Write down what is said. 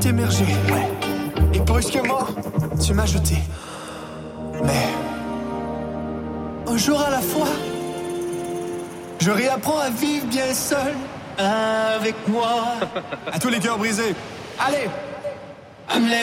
émerger. Ouais. Et brusquement, tu m'as jeté. Mais un jour à la fois, je réapprends à vivre bien seul avec moi. À tous les cœurs brisés. Allez, I'm